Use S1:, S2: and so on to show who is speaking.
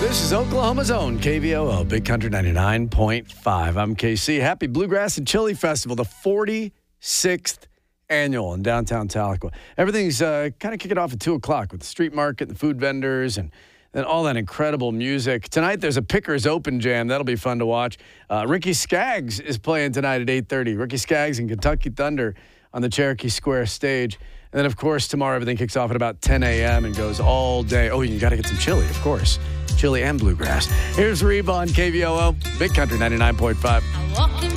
S1: This is Oklahoma's own KVOO, Big Country 99.5. I'm KC. Happy Bluegrass and Chili Festival, the 46th annual in downtown Tahlequah. Everything's kind of kicking off at 2 o'clock with the street market, the food vendors, and all that incredible music. Tonight, there's a Pickers Open Jam. That'll be fun to watch. Ricky Skaggs is playing tonight at 8:30. Ricky Skaggs and Kentucky Thunder on the Cherokee Square stage. And then, of course, tomorrow everything kicks off at about 10 a.m. and goes all day. Oh, you got to get some chili, of course. Chili and bluegrass. Here's Reba on KVOO, Big Country 99.5.